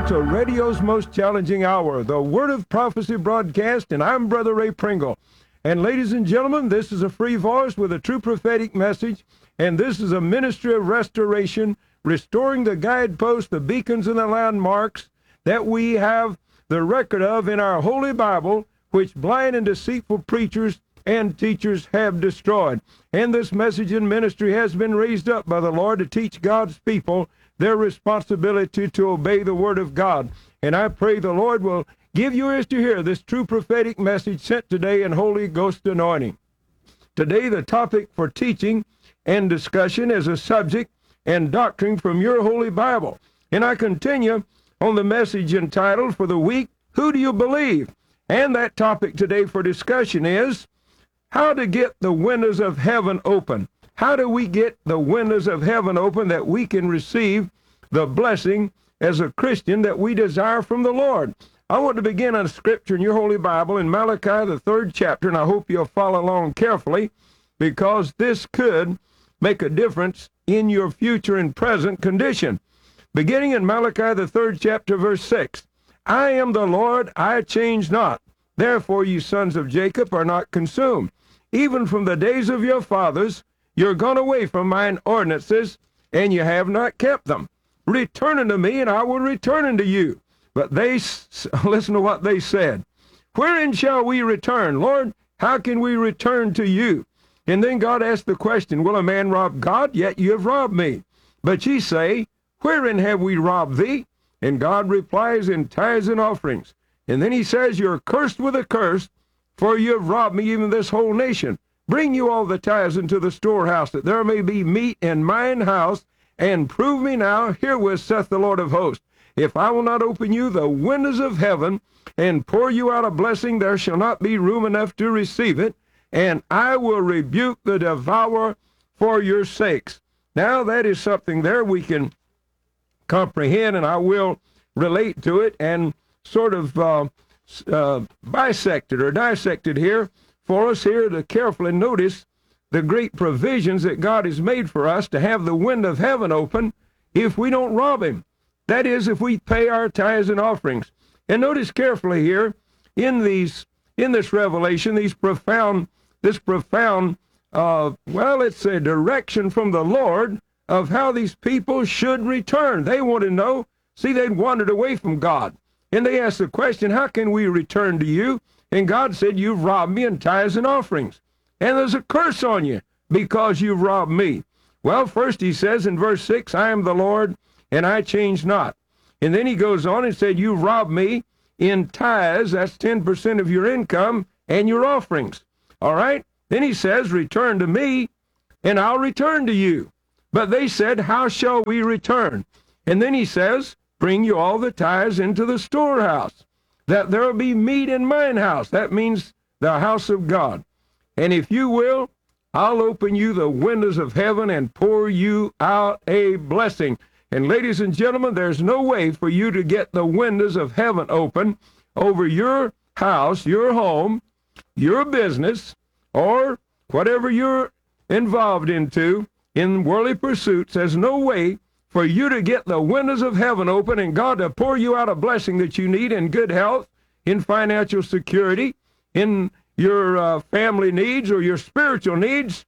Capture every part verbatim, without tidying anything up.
to radio's most challenging hour, the Word of Prophecy broadcast, and I'm Brother Ray Pringle. And ladies and gentlemen, this is a free voice with a true prophetic message, and this is a ministry of restoration, restoring the guideposts, the beacons, and the landmarks that we have the record of in our Holy Bible, which blind and deceitful preachers and teachers have destroyed. And this message and ministry has been raised up by the Lord to teach God's people their responsibility to obey the Word of God. And I pray the Lord will give you ears to hear this true prophetic message sent today in Holy Ghost anointing. Today the topic for teaching and discussion is a subject and doctrine from your Holy Bible. And I continue on the message entitled for the week, Who Do You Believe? And that topic today for discussion is how to get the windows of heaven open. How do we get the windows of heaven open that we can receive the blessing as a Christian that we desire from the Lord? I want to begin on a scripture in your Holy Bible in Malachi, the third chapter, and I hope you'll follow along carefully because this could make a difference in your future and present condition. Beginning in Malachi, the third chapter, verse six, I am the Lord, I change not. Therefore, you sons of Jacob are not consumed. Even from the days of your fathers, you're gone away from mine ordinances, and you have not kept them. Return unto me, and I will return unto you. But they, listen to what they said. Wherein shall we return? Lord, how can we return to you? And then God asked the question, will a man rob God? Yet you have robbed me. But ye say, wherein have we robbed thee? And God replies, in tithes and offerings. And then he says, you're cursed with a curse, for you have robbed me, even this whole nation. Bring you all the tithes into the storehouse, that there may be meat in mine house, and prove me now, herewith saith the Lord of hosts, if I will not open you the windows of heaven, and pour you out a blessing, there shall not be room enough to receive it, and I will rebuke the devourer for your sakes. Now that is something there we can comprehend, and I will relate to it and sort of uh, uh, bisect it or dissect it here for us here to carefully notice the great provisions that God has made for us to have the window of heaven open if we don't rob him. That is, if we pay our tithes and offerings. And notice carefully here in these in this revelation, these profound, this profound, uh, well, it's a direction from the Lord of how these people should return. They want to know. See, they'd wandered away from God. And they asked the question, how can we return to you? And God said, you've robbed me in tithes and offerings. And there's a curse on you because you've robbed me. Well, first he says in verse six, I am the Lord, and I change not. And then he goes on and said, you've robbed me in tithes, that's ten percent of your income, and your offerings. All right? Then he says, return to me, and I'll return to you. But they said, how shall we return? And then he says, bring you all the tithes into the storehouse, that there will be meat in mine house. That means the house of God. And if you will, I'll open you the windows of heaven and pour you out a blessing. And ladies and gentlemen, there's no way for you to get the windows of heaven open over your house, your home, your business, or whatever you're involved into in worldly pursuits. There's no way for you to get the windows of heaven open and God to pour you out a blessing that you need in good health, in financial security, in your uh, family needs or your spiritual needs.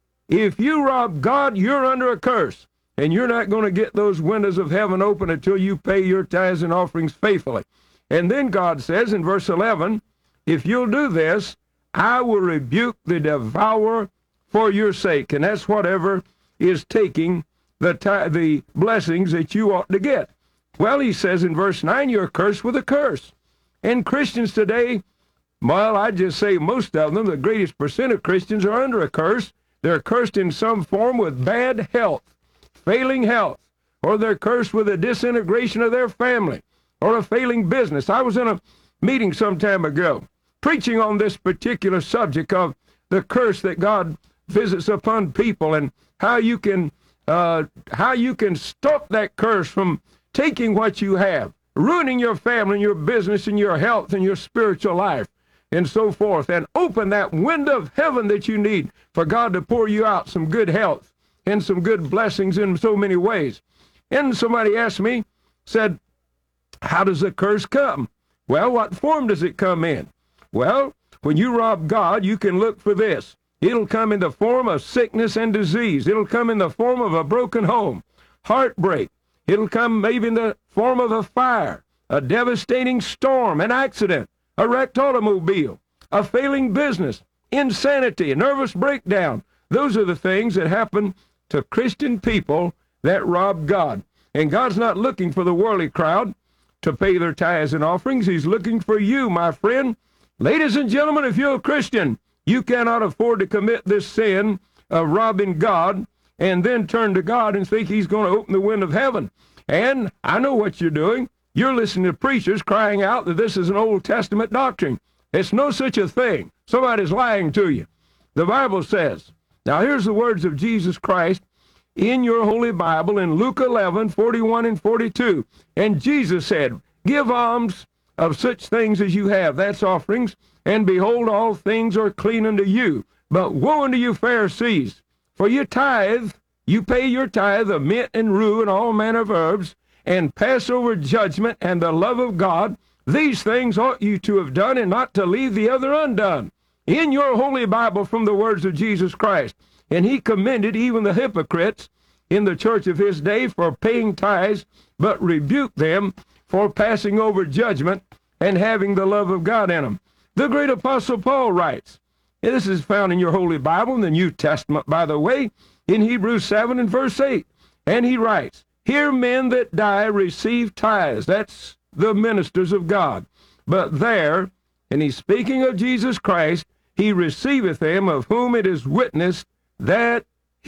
If you rob God, you're under a curse. And you're not going to get those windows of heaven open until you pay your tithes and offerings faithfully. And then God says in verse eleven, if you'll do this, I will rebuke the devourer for your sake. And that's whatever is taking the, the blessings that you ought to get. Well, he says in verse nine, you're cursed with a curse. And Christians today, well, I just say most of them, the greatest percent of Christians are under a curse. They're cursed in some form with bad health, failing health, or they're cursed with a disintegration of their family, or a failing business. I was in a meeting some time ago, preaching on this particular subject of the curse that God visits upon people and how you can uh, how you can stop that curse from taking what you have, ruining your family and your business and your health and your spiritual life and so forth, and open that window of heaven that you need for God to pour you out some good health and some good blessings in so many ways. And somebody asked me, said, How does the curse come? Well, what form does it come in? Well, when you rob God, you can look for this. It'll come in the form of sickness and disease. It'll come in the form of a broken home, heartbreak. It'll come maybe in the form of a fire, a devastating storm, an accident, a wrecked automobile, a failing business, insanity, a nervous breakdown. Those are the things that happen to Christian people that rob God. And God's not looking for the worldly crowd to pay their tithes and offerings. He's looking for you, my friend. Ladies and gentlemen, if you're a Christian, you cannot afford to commit this sin of robbing God and then turn to God and think he's going to open the window of heaven. And I know what you're doing. You're listening to preachers crying out that this is an Old Testament doctrine. It's no such a thing. Somebody's lying to you. The Bible says, now here's the words of Jesus Christ in your Holy Bible in Luke eleven, forty-one and forty-two. And Jesus said, give alms of such things as you have, that's offerings, and behold, all things are clean unto you. But woe unto you, Pharisees, for you tithe, you pay your tithe of mint and rue and all manner of herbs, and Passover judgment and the love of God. These things ought you to have done, and not to leave the other undone. In your Holy Bible from the words of Jesus Christ. And he commended even the hypocrites in the church of his day for paying tithes, but rebuked them for passing over judgment and having the love of God in them. The great Apostle Paul writes, and this is found in your Holy Bible, in the New Testament, by the way, in Hebrews seven and verse eight. And he writes, here men that die receive tithes. That's the ministers of God. But there, and he's speaking of Jesus Christ, he receiveth them of whom it is witnessed that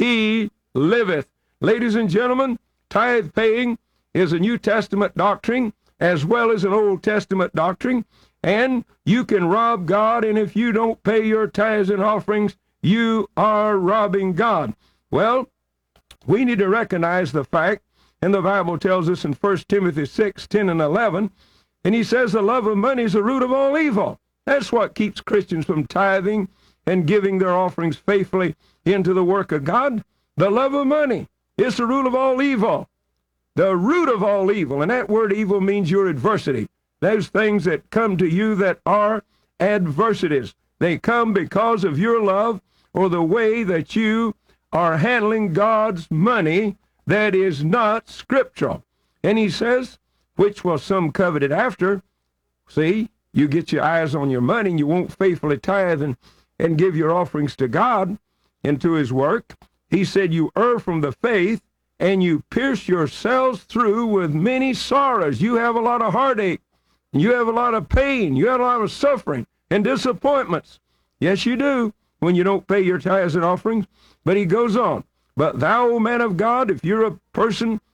he liveth. Ladies and gentlemen, tithe paying is a New Testament doctrine as well as an Old Testament doctrine. And you can rob God, and if you don't pay your tithes and offerings, you are robbing God. Well, we need to recognize the fact, and the Bible tells us in First Timothy six, ten and eleven, and he says the love of money is the root of all evil. That's what keeps Christians from tithing and giving their offerings faithfully into the work of God. The love of money is the root of all evil. The root of all evil, and that word evil means your adversity. Those things that come to you that are adversities. They come because of your love or the way that you are handling God's money that is not scriptural. And he says, which will some covet it after. See, you get your eyes on your money and you won't faithfully tithe and, and give your offerings to God and to his work. He said, you err from the faith and you pierce yourselves through with many sorrows. You have a lot of heartache. You have a lot of pain. You have a lot of suffering and disappointments. Yes, you do, when you don't pay your tithes and offerings. But he goes on. But thou, O man of God, if you're a person